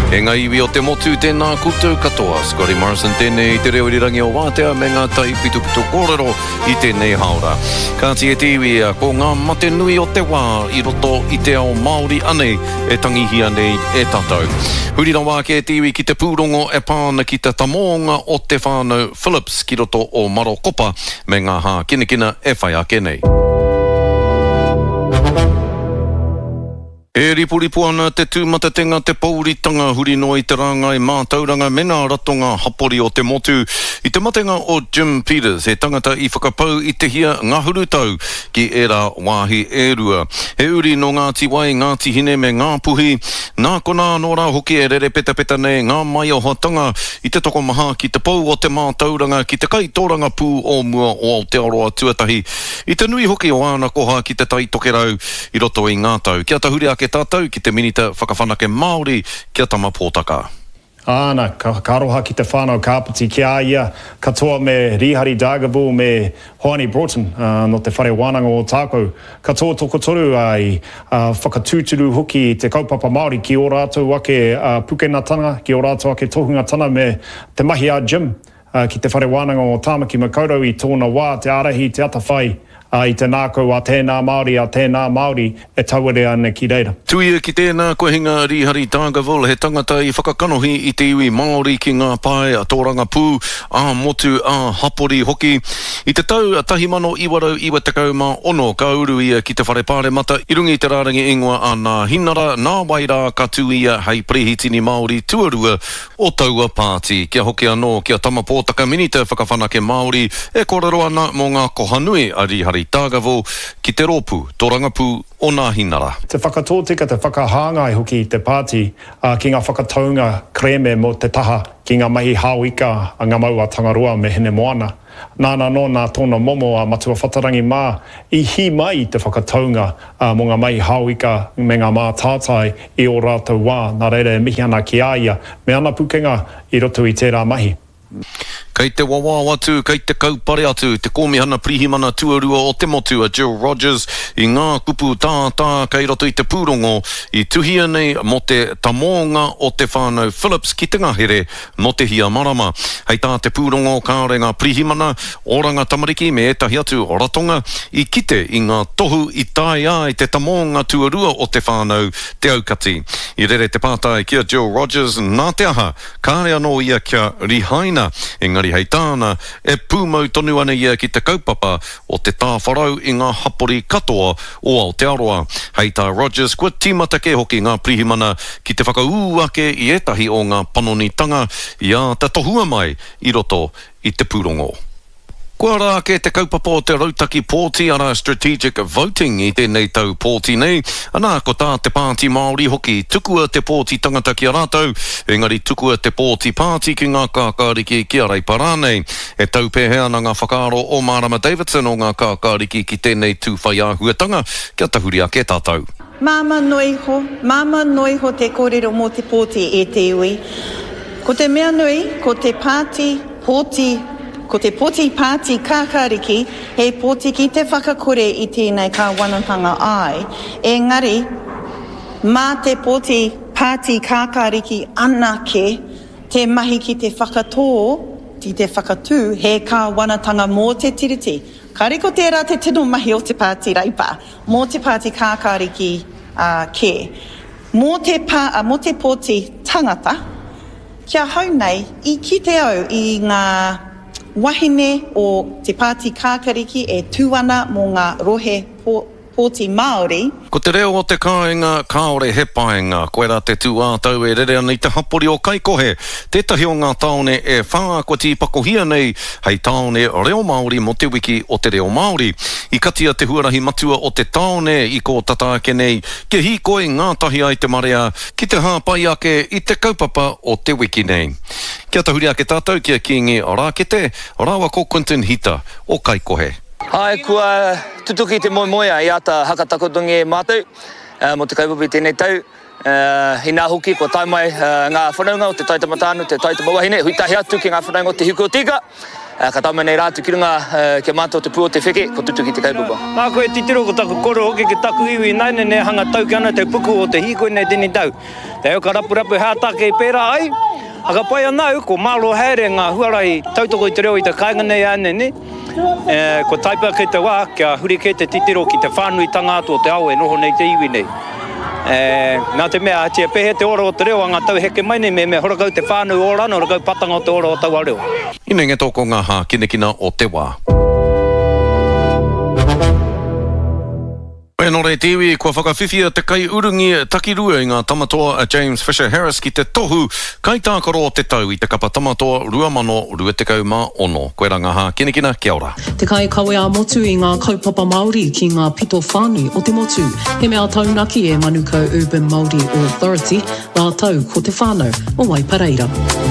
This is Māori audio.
E ngā iwi o te motu tēnā koutou katoa. Scotty Morrison tēnei te reo irirangi o Wātea me ngā tai pitu kōrero i tēnei haora. Kāti e te iwi ko ngā mate nui o te wā i roto i te ao Māori anei e tangihia nei e tātou. Hurira wā ke te iwi ki te pūrongo e pāna ki te tamonga o te whānau Phillips ki roto o Marokopa me ngā hā kinekina e whai ake nei. E ripuripu ana te tūmatatenga te pauritanga huri no i te ranga i mātauranga mena ratonga hapori o te motu. I te matenga o Jim Peters, he tangata i whakapau i te hia ngahuru tau ki era wāhi e rua. He uri no Ngāti Wai, Ngāti Hine me Ngā Puhi. Nā kona nora hoki e rere peta peta nei ngā mai o hatanga i te toko maha ki te pau o te mātauranga ki te kaitōranga pū o mua o Aotearoa tuatahi. I te nui hoki o āna koha ki te tai tokerau i roto i ngā tau. Kia ta huri ake tātou ki te minita whakawhanake Māori kia tama pōtaka. Ana, ka aroha ki te whānau kāpiti ki a ia, katoa me Rihari Dagavu me Hoani Broughton no te whare wānanga o tākou. Katoa toko toru ai whakatūturu hoki te kaupapa Māori ki o rātou ake pukenatanga, ki o rātou ake tohungatana me te mahi a Jim ki te whare wānanga o Tāmaki Makaurau i tōna wā, te arahi, te atawhai. I te nākau a tēnā Māori e tauere ana ki reira. Tuia ki tēnā koe hinga Rihari Dagavul, he tangata i whakakanohi i te iwi Māori ki ngā pae a tōranga pū, a motu, a hapori hoki. I te tau a tahimano iwarau iwa tekau mā ono ka uru ia ki te whare pāre mata, i rungi te rārangi ingoa a nā hinara, nā waira ka tū ia hei prehitini Māori tuarua o taua pāti. Kia hoki anō, kia tama pōtaka minita whakawhanake Māori, e kōrero ana mō ngā kohanui a Rihari Tāgavo ki te rōpū, tōrangapū o nā hinara. Te whakatōtika, te whakahāngai hoki te pāti ki ngā whakataunga kreme mo te taha ki ngā mahi hauika a ngā maua tangaroa me hene moana. Nāna no nā tōna momo a matua whatarangi mā i hi mai te whakataunga mo ngā mahi hauika me ngā mā tātai i o rātou wā. Nā reire mihi ana ki aia me ana pukenga i roto i tērā mahi. Kei te wawā atu, kei te kaupare atu, te kōmihana prihimana tuarua o te motu a Jill Rogers i ngā kupu tā kei roto i te pūrongo i tuhia nei mo te tamonga o te whānau Phillips ki te ngahere no te hia marama. Hei tā te pūrongo kāore ngā prihimana oranga tamariki me etahi atu o ratonga i kite i ngā tohu i tai ai te tamonga tuarua o te whānau te aukati. I rere te pātai kia Jill Rogers nā te aha, kāre anō ia kia rihaina, engari hei tāna e pūmau tonu ana ia ki te kaupapa o te tāwharau i ngā hapori katoa o Aotearoa. Hei tā Rogers, kua tīmata ke hoki ngā prihimana ki te whakaū ake i etahi o ngā panonitanga i a te tohua mai i roto i te pūrongo. Kua rā ke te kaupapa o te rautaki pōti ara strategic voting i tēnei tau pōti nei. Anā ko tā te pāti Māori hoki tukua te pōti tangata ki a rātou, engari tukua te pōti pāti ki ngā kākāriki ki a Reiparānei. E tau pēhea na ngā whakaaro o Marama Davidson o ngā kākāriki ki tēnei tūwhai āhuatanga, kia tahuri ake tātou. Māma noi ho te kōrero mō te pōti e te iwi. Ko te mea nui, ko te pāti pāti kākāriki, he pōti ki te whakakore i tēnei ka wanatanga ai. Engari, mā te pōti pāti kākāriki anake, te mahi ki te whakatō, ki te whakatū, he ka wanatanga mō te tiriti. Kare ko tērā te tino mahi o te pāti raipa, mō te pāti kākāriki ke. Mō te pōti tangata, kia hau nei, i ki te au i ngā wahine o te pāti kākāriki e tūana mō ngā rohe pōti Māori. Ko te reo o te kāinga, kāore he paenga, koe rā te tū ātau e rere ana i te hapori o Kaikohe. Tētahi o ngā taone e whākoti pakohia nei, hei taone reo Māori mo te wiki o te reo Māori. I katia te huarahi matua o te taone i ko tataake nei, ke hi koe ngātahi ai te marea, ki te hāpai ake i te kaupapa o te wiki nei. Kia tahuri ake tātou, kia kiingi rākete, rāwa ko Quentin Hita o Kaikohe. Ai, kua tutuki te moimoia i ata hakatakotungi mātou, mo te kaupapa tēnei tau, hina hoki ko tai mai ngā whanaunga o te taitama tānu, te taitama wahine, hui tahi atu ki ngā whanaunga o te hiku o tika. Ka tau nei rātu ki runga ke mātou te pū o te wheke, ko tutu ki te kaipapa. Mā koe titiro ko taku koro hoki ki taku iwi nai ne hanga tau ki ana te puku o te hiku nei tini tau. Te au ka rapu hātake i pērā ai, aka pai anau ko mālo haere ngā huarai tautoko i te reo i te kāinga nei ane ne. Ko taipa kei te wā, kia huri kei te titiro ki te whānui tangātu o te aue noho nei te iwi nei. Nā te mea atia pehe te ora o te reo, ngā tau heke mai nei me horakau te whānui o rana, horakau patanga o te ora o tau areo. Ina nge tōko ngā hā kinekina o te wā. E nore te iwi, kua whakawhiwhia te kai urungi takirua i ngā tamatoa James Fisher Harris ki te tohu kai tākaro o te tau i te kapa tamatoa 2026. Koe rā ngā hā kinekina, kia ora. Te kai kawe a motu i ngā kaupapa Māori ki ngā pito whānui o te motu. He mea taunaki e Manukau Urban Māori Authority, ngā tau ko te whānau o Waipareira.